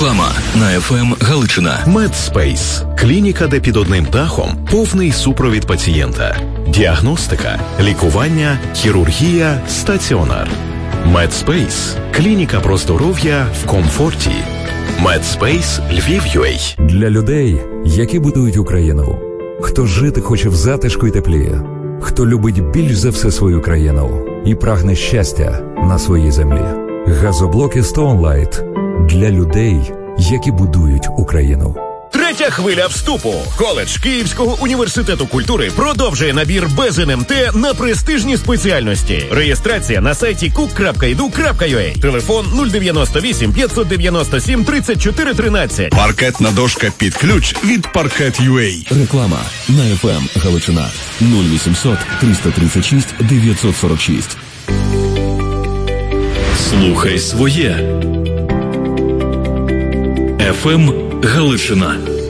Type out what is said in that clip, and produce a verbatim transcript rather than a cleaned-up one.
Реклама на еф ем Галичина. Медспейс – клініка, де під одним дахом повний супровід пацієнта. Діагностика, лікування, хірургія, стаціонар. Медспейс – клініка про здоров'я в комфорті. Медспейс Львів.ua. Для людей, які будують Україну. Хто жити хоче в затишку й теплі. Хто любить більш за все свою країну і прагне щастя на своїй землі. Газоблоки Stoneline для людей, які будують Україну. Третя хвиля вступу. Коледж Київського університету культури продовжує набір без ен ем те на престижні спеціальності. Реєстрація на сайті кук крапка і ду крапка ю а. Телефон нуль дев'яносто вісім п'ятсот дев'яносто сім тридцять чотири тринадцять. Паркетна дошка під ключ від паркет точка ю а. Реклама на еф ем Галичина. нуль вісімсот триста тридцять шість дев'ятсот сорок шість. Слухай своє. еф ем Галичина.